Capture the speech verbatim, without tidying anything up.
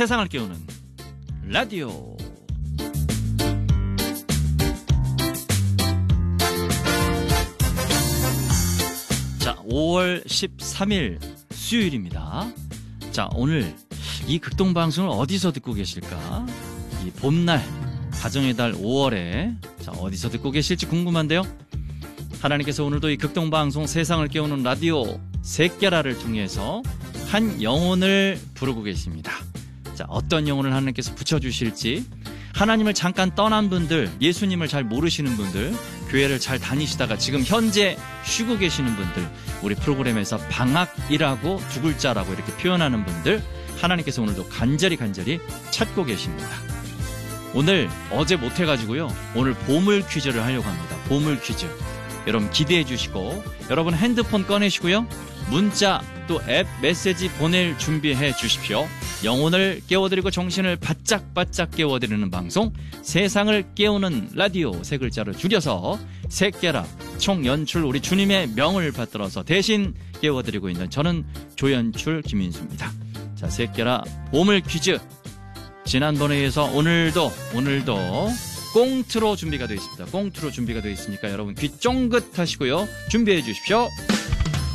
세상을 깨우는 라디오. 자, 오월 십삼일 수요일입니다. 자, 오늘 이 극동방송을 어디서 듣고 계실까? 이 봄날, 가정의 달 오월에 자, 어디서 듣고 계실지 궁금한데요. 하나님께서 오늘도 이 극동방송 세상을 깨우는 라디오 셋깨라를 통해서 한 영혼을 부르고 계십니다. 자, 어떤 영혼을 하나님께서 붙여주실지, 하나님을 잠깐 떠난 분들, 예수님을 잘 모르시는 분들, 교회를 잘 다니시다가 지금 현재 쉬고 계시는 분들, 우리 프로그램에서 방학이라고 두 글자라고 이렇게 표현하는 분들, 하나님께서 오늘도 간절히 간절히 찾고 계십니다. 오늘 어제 못해가지고요, 오늘 보물 퀴즈를 하려고 합니다. 보물 퀴즈. 여러분 기대해 주시고, 여러분 핸드폰 꺼내시고요, 문자 또 앱 메시지 보낼 준비해 주십시오. 영혼을 깨워드리고 정신을 바짝바짝 깨워드리는 방송, 세상을 깨우는 라디오, 세 글자를 줄여서 셋깨라. 총 연출 우리 주님의 명을 받들어서 대신 깨워드리고 있는 저는 조연출 김인수입니다. 자, 셋깨라 보물 퀴즈. 지난번에 이어서 오늘도 오늘도 꽁트로 준비가 되어 있습니다. 꽁트로 준비가 되어 있으니까 여러분 귀 쫑긋 하시고요, 준비해 주십시오.